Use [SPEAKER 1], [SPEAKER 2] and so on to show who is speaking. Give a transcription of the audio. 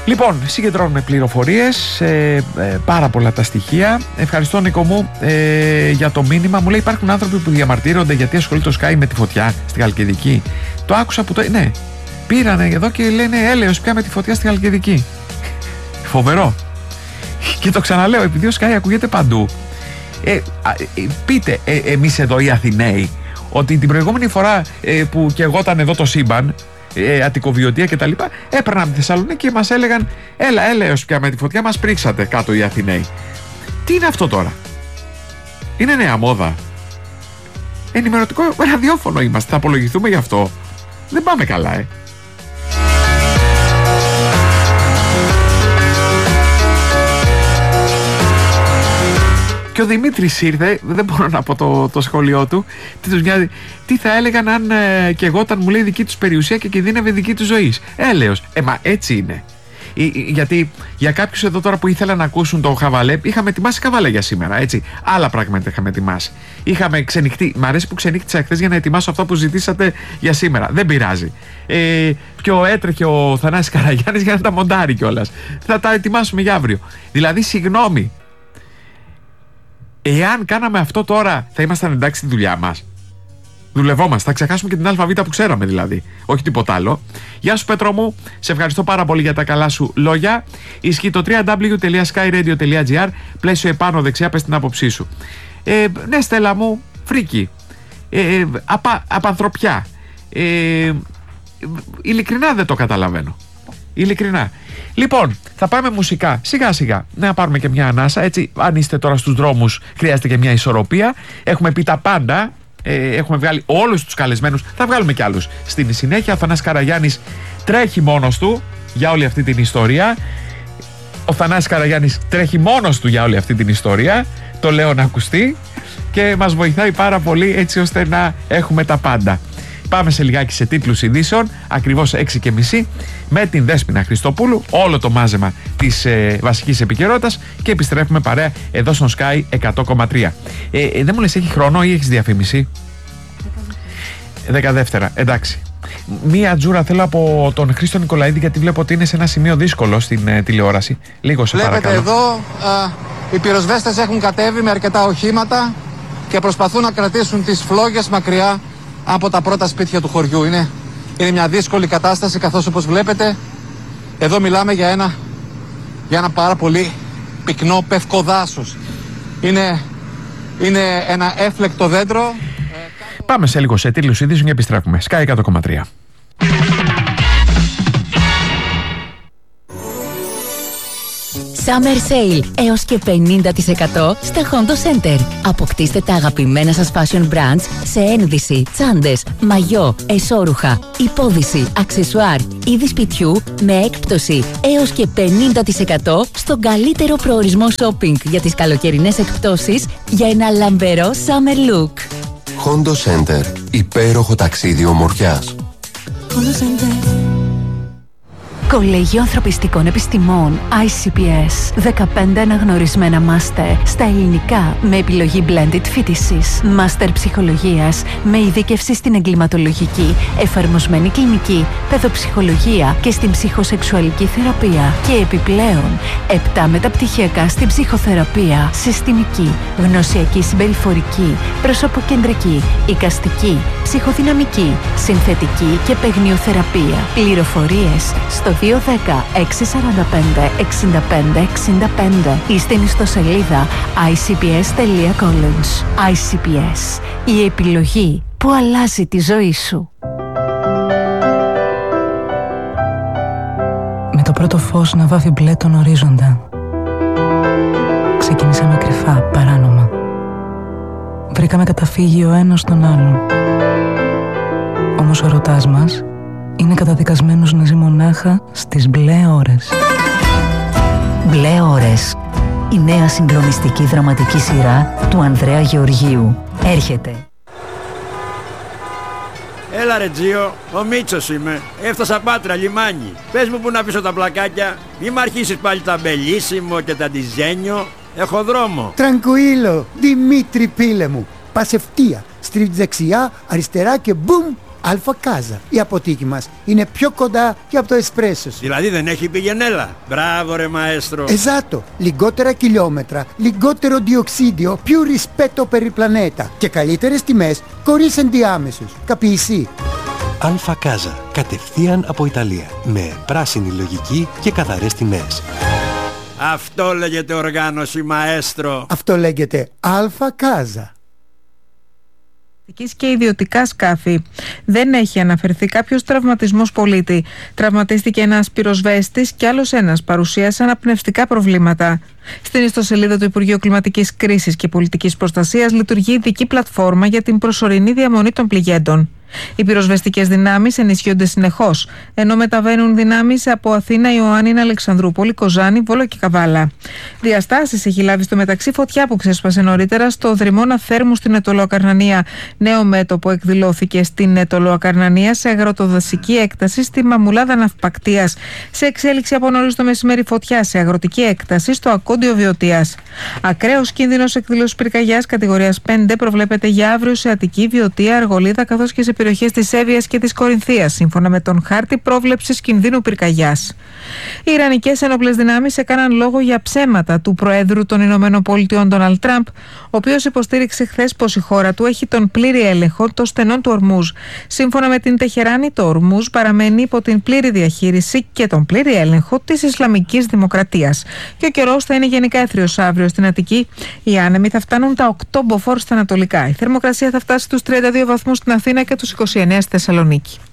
[SPEAKER 1] Λοιπόν, συγκεντρώνουμε πληροφορίες, πάρα πολλά τα στοιχεία. Ευχαριστώ, Νίκο μου, για το μήνυμα. Μου λέει υπάρχουν άνθρωποι που διαμαρτύρονται γιατί ασχολείται το Sky με τη φωτιά στη Χαλκιδική. Το άκουσα που το... Ναι, πήρανε εδώ και λένε έλεος πια με τη φωτιά στη Χαλκιδική. Φοβερό. Και το ξαναλέω, επειδή ο Sky ακούγεται παντού. Πείτε εμείς εδώ οι Αθηναίοι ότι την προηγούμενη φορά που καιγόταν εδώ το σύμπαν, Αττικοβιωτία και τα λοιπά, έπαιρναν από τη Θεσσαλονίκη και μας έλεγαν έλεος πια με τη φωτιά, μας πρίξατε κάτω οι Αθηναίοι. Τι είναι αυτό τώρα? Είναι νέα μόδα? Ενημερωτικό ραδιόφωνο είμαστε, θα απολογηθούμε γι' αυτό? Δεν πάμε καλά, Και ο Δημήτρης ήρθε, δεν μπορώ να πω το σχόλιο του, τι τους νοιάζει, τι θα έλεγαν αν καιγόταν, μου λέει, δική τους περιουσία και κινδύνευε δική τους ζωή. Έλεος. Μα έτσι είναι. Γιατί για κάποιους εδώ τώρα που ήθελαν να ακούσουν το χαβαλέ, είχαμε ετοιμάσει χαβαλέ για σήμερα, έτσι. Άλλα πράγματα είχαμε ετοιμάσει. Είχαμε ξενυχτεί. Μ' αρέσει που ξενύχτησα χθες για να ετοιμάσω αυτό που ζητήσατε για σήμερα. Δεν πειράζει. Και έτρεχε ο Θανάσης Καραγιάννης για να τα μοντάρει κιόλας. Θα τα ετοιμάσουμε για αύριο. Δηλαδή, συγγνώμη. Εάν κάναμε αυτό τώρα, θα ήμασταν εντάξει στη δουλειά μας? Δουλευόμαστε, θα ξεχάσουμε και την ΑΒ που ξέραμε δηλαδή. Όχι τίποτα άλλο. Γεια σου, Πέτρο μου, σε ευχαριστώ πάρα πολύ για τα καλά σου λόγια. Ισχύει το www.skyradio.gr, πλαίσιο επάνω δεξιά, πες την άποψή σου. Ναι, Στέλλα μου, φρίκι. Απανθρωπιά. Ειλικρινά δεν το καταλαβαίνω. Ειλικρινά. Λοιπόν, θα πάμε μουσικά. Σιγά σιγά να πάρουμε και μια ανάσα. Έτσι, αν είστε τώρα στους δρόμους, χρειάζεται και μια ισορροπία. Έχουμε πει τα πάντα. Έχουμε βγάλει όλους τους καλεσμένους. Θα βγάλουμε κι άλλους στην συνέχεια. Ο Θανάσης Καραγιάννης τρέχει μόνος του για όλη αυτή την ιστορία. Ο Θανάσης Καραγιάννης τρέχει μόνος του για όλη αυτή την ιστορία. Το λέω να ακουστεί. Και μας βοηθάει πάρα πολύ έτσι ώστε να έχουμε τα πάντα. Πάμε σε λιγάκι σε τίτλους ειδήσεων, ακριβώς 6:30, με την Δέσποινα Χριστοπούλου, όλο το μάζεμα της βασικής επικαιρότητας και επιστρέφουμε παρέα εδώ στον Sky 100,3. Δεν μου λες, έχει χρόνο ή έχεις διαφήμιση? 12, εντάξει. Μία τζούρα θέλω από τον Χρήστο Νικολαίδη, γιατί βλέπω ότι είναι σε ένα σημείο δύσκολο στην τηλεόραση. Λίγο σε παρακαλώ.
[SPEAKER 2] Βλέπετε εδώ, οι πυροσβέστες έχουν κατέβει με αρκετά οχήματα και προσπαθούν να κρατήσουν τις φλόγες μακριά από τα πρώτα σπίτια του χωριού. Είναι μια δύσκολη κατάσταση, καθώς όπως βλέπετε εδώ μιλάμε για ένα πάρα πολύ πυκνό πευκοδάσος. Είναι ένα έφλεκτο δέντρο.
[SPEAKER 1] Πάμε σε λίγο σε τίτλους ειδήσεων και επιστρέφουμε. Sky 100,3.
[SPEAKER 3] Summer Sale έως και 50% στα Hondo Center. Αποκτήστε τα αγαπημένα σας fashion brands σε ένδυση, τσάντες, μαγιό, εσώρουχα, υπόδυση, αξεσουάρ, είδη σπιτιού με έκπτωση έως και 50% στον καλύτερο προορισμό shopping για τις καλοκαιρινές εκπτώσεις για ένα λαμπερό summer look.
[SPEAKER 4] Hondo Center. Υπέροχο ταξίδι ομορφιάς.
[SPEAKER 3] Hondo Center. Κολέγιο Ανθρωπιστικών Επιστημών ICPS. 15 αναγνωρισμένα μάστερ στα ελληνικά με επιλογή blended φοιτησης. Μάστερ ψυχολογίας με ειδίκευση στην εγκληματολογική, εφαρμοσμένη κλινική, παιδοψυχολογία και στην ψυχοσεξουαλική θεραπεία. Και επιπλέον 7 μεταπτυχιακά στην ψυχοθεραπεία, συστημική, γνωσιακή συμπεριφορική, προσωποκεντρική, εικαστική, ψυχοδυναμική, συνθετική και παιγνιοθεραπεία. Πληροφορίες στο 210-645-65-65 ή στην ιστοσελίδα icps.college. ICPS. Η επιλογή που αλλάζει τη ζωή σου.
[SPEAKER 5] Με το πρώτο φως να βάφει μπλε τον ορίζοντα, ξεκινήσαμε κρυφά, παράνομα. Βρήκαμε καταφύγιο ο ένας τον άλλον. Όμως ο ερωτάς μας είναι καταδικασμένος να ζει μονάχα στις μπλε ώρες.
[SPEAKER 3] Μπλε ώρες. Η νέα συγκλονιστική δραματική σειρά του Ανδρέα Γεωργίου. Έρχεται.
[SPEAKER 6] Έλα ρε Τζίο, ο Μίτσος είμαι. Έφτασα Πάτρα, λιμάνι. Πες μου που να αφήσω τα πλακάκια. Μη μ' αρχίσεις πάλι τα μπελίσιμο και τα ντιζένιο. Έχω δρόμο.
[SPEAKER 7] Τρανκουίλο, Δημήτρη πίλε μου. Πας ευθεία, στρίβεις δεξιά, αριστερά και μπουμ, Αλφα Κάζα, η αποθήκη μας, είναι πιο κοντά και από το εσπρέσο σου.
[SPEAKER 6] Δηλαδή δεν έχει πηγενέλα. Μπράβο ρε μαέστρο.
[SPEAKER 7] Esatto, λιγότερα χιλιόμετρα, λιγότερο διοξίδιο, più rispetto per il pianeta και καλύτερες τιμές χωρίς ενδιάμεσους. Capisci?
[SPEAKER 8] Αλφα Κάζα, κατευθείαν από Ιταλία, με πράσινη λογική και καθαρές τιμές.
[SPEAKER 6] Αυτό λέγεται οργάνωση μαέστρο.
[SPEAKER 7] Αυτό λέγεται Αλφα Κάζα.
[SPEAKER 9] Και ιδιωτικά σκάφη. Δεν έχει αναφερθεί κάποιος τραυματισμός πολίτη. Τραυματίστηκε ένας πυροσβέστης και άλλος ένας παρουσίασαν αναπνευστικά προβλήματα. Στην ιστοσελίδα του Υπουργείου Κλιματικής Κρίσης και Πολιτικής Προστασίας λειτουργεί ειδική πλατφόρμα για την προσωρινή διαμονή των πληγέντων. Οι πυροσβεστικές δυνάμεις ενισχύονται συνεχώς, ενώ μεταβαίνουν δυνάμεις από Αθήνα, Ιωάννινα, Αλεξανδρούπολη, Κοζάνη, Βόλο και Καβάλα. Διαστάσεις έχει λάβει στο μεταξύ φωτιά που ξέσπασε νωρίτερα στο δρυμώνα Θέρμου στην Αιτωλοακαρνανία. Νέο μέτωπο εκδηλώθηκε στην Αιτωλοακαρνανία σε αγροτοδασική έκταση στη Μαμουλάδα Ναυπακτίας. Σε εξέλιξη από νωρίς το μεσημέρι φωτιά σε αγροτική έκταση στο Ακόντιο Βιωτίας. Ακραίος κίνδυνος εκδήλωσης πυρκαγιάς κατηγορίας 5 προβλέπεται για αύριο σε Αττική, Βιωτία, Αργολίδα καθώς και σε περιοχές της Εύβοιας και της Κορινθίας, σύμφωνα με τον χάρτη πρόβλεψης κινδύνου πυρκαγιάς. Οι Ιρανικές ένοπλες δυνάμεις έκαναν λόγο για ψέματα του Προέδρου των Ηνωμένων Πολιτειών, Ντόναλντ Τραμπ, ο οποίος υποστήριξε χθες πως η χώρα του έχει τον πλήρη έλεγχο των στενών του Ορμούζ. Σύμφωνα με την Τεχεράνη, το Ορμούζ παραμένει υπό την πλήρη διαχείριση και τον πλήρη έλεγχο της Ισλαμικής Δημοκρατίας. Και ο καιρός θα είναι γενικά έθριος αύριο στην Αττική. Οι άνεμοι θα φτάνουν τα 8 μποφόρ στα ανατολικά. Η θερμοκρασία θα φτάσει στους 32 βαθμούς στην Αθήνα και τους 29 στη Θεσσαλονίκη.